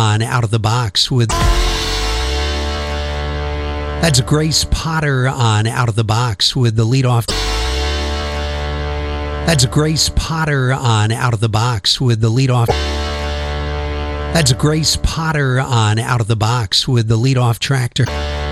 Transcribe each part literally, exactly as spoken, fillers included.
on Out of the Box with... That's Grace Potter on Out of the Box with the lead-off. That's Grace Potter on Out of the Box with the lead-off. That's Grace Potter on Out of the Box with the lead-off tractor.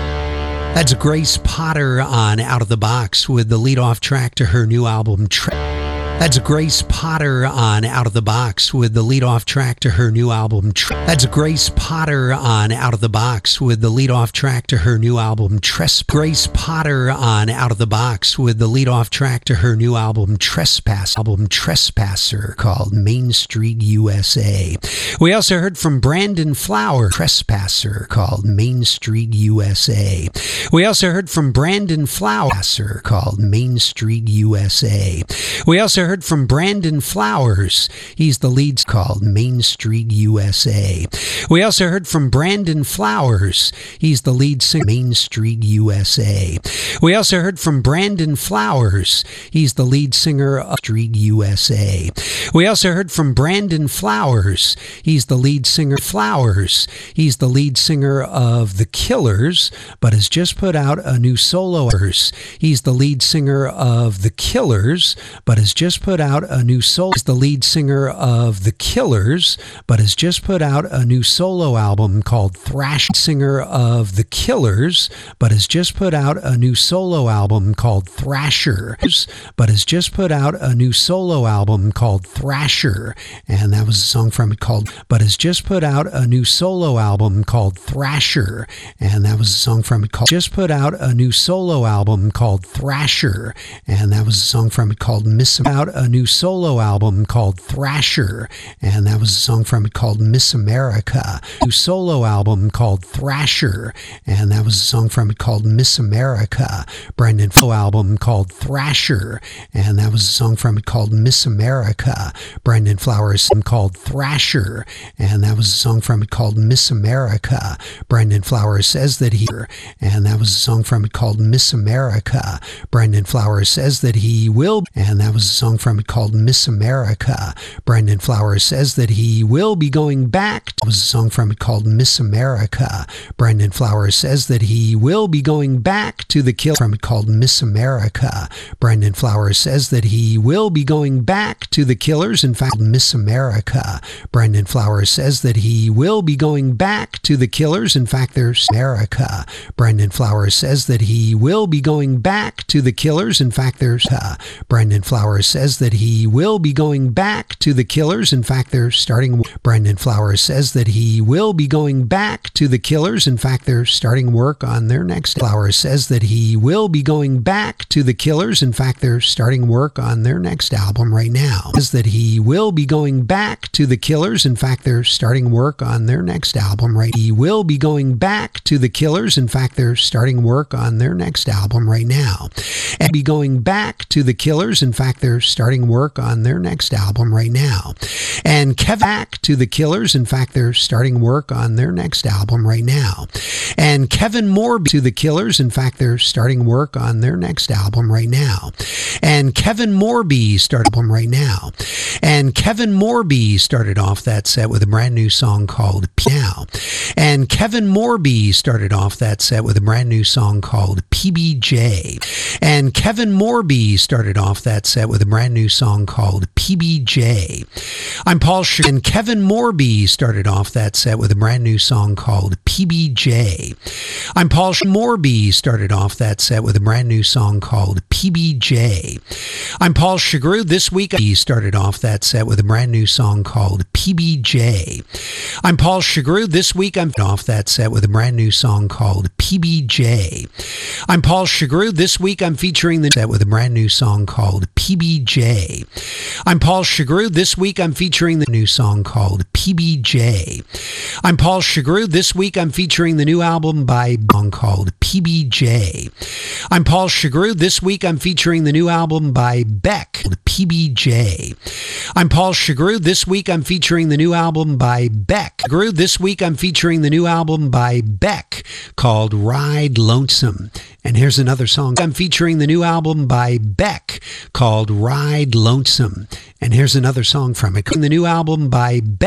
That's Grace Potter on Out of the Box with the lead-off track to her new album. Tra- That's Grace Potter on Out of the Box with the lead-off track to her new album. Tra- That's Grace Potter on Out of the Box with the lead-off track to her new album. Tres- Grace Potter on Out of the Box with the lead-off track to her new album Trespass. Album Trespasser called Main Street U S A. We also heard from Brandon Flower. Trespasser called Main Street U S A. We also heard from Brandon Flower called Main Street U S A. We also heard from Brandon Flowers. He's the lead called Main Street U S A. We also heard from Brandon Flowers. He's the lead singer Main Street U S A. We also heard from Brandon Flowers. He's the lead singer of Street U S A. We also heard from Brandon Flowers. He's the lead singer Flowers. He's the lead singer of The Killers, but has just put out a new solo. He's the lead singer of The Killers, but has just put out a new solo. He's the lead singer of The Killers, but has just put out a new solo album called Thrash. Singer of The Killers, but has just put out a new solo album called Thrasher. But has just put out a new solo album called Thrasher, and that was a song from it called. But has just put out a new solo album called Thrasher, and that was a song from it called. Just put out a new solo album called Thrasher, and that was a song from it called Miss. Out a new solo album called Thrasher, and that was a song from it called Miss America. New solo album called Thrasher, and that was a song from it called Miss America. Brendan Flo album called Thrasher, and that was a song from it called Miss America. Brendan Flowers called Thrasher, and that was a song from it called Miss America. Brendan Flowers says that he, and that was a song from it called Miss America. Brendan Flowers says that he will, and that was a song from it called Miss America. Brendan Flowers says that he will be going back. It was a song from it called Miss America. Brendan Flowers says that he will be going back to the kill from it called Miss America. Brendan Flowers says that he will be going back to the Killers. In fact, Miss America. Brendan Flowers says that he will be going back to the Killers. In fact, there's America. Brendan Flowers says that he will be going back to the Killers. In fact, there's uh, Brendan Flowers says that he will be going back to the Killers. In fact, they're starting. Brendan Flowers says that he will be going back to the Killers. In fact, they're starting work on their next. Flowers says that he will be going back to the Killers. In fact, they're starting work on their next album right now. Says that he will be going back to the Killers. In fact, they're starting work on their next album right. He will be going back to the Killers. In fact, they're starting work on their next album right now. And be going back to the Killers. In fact, they're starting work on their next album right now. And Kevin back to the Killers. In fact, they're starting work on their next album right now. And Kevin Morby to the Killers. In fact, they're starting work on their next album right now. And Kevin Morby started album right now. And Kevin Morby started off that set with a brand new song called P Now. And Kevin Morby started off that set with a brand new song called P B J. And Kevin Morby started off that set with a brand new song called P B J. I'm Paul Sh- and Kevin Morby started off that set with a brand new song called P B J. I'm Paul Sh- Morby started off that set with a brand new song called P B J. I'm Paul Shagru. This week he started off that set with a brand new song called P B J. I'm Paul Shagru. This week I'm off that set with a brand new song called P B J. I'm Paul Shagru. This week I'm featuring the set with a brand new song called P B J. I'm Paul Shagru. This week I'm featuring the new song called P B J. I'm Paul Shagru. This week I'm featuring the new album by song called P B J. I'm Paul Shagru. This week I'm featuring the new album by Beck, P B J. I'm Paul Shagru. This week I'm featuring the new album by Beck. Shagru. This week I'm featuring the new album by Beck called Ride Lonesome. And here's another song. I'm featuring the new album by Beck called Ride Lonesome. And here's another song from it. The new album by Beck.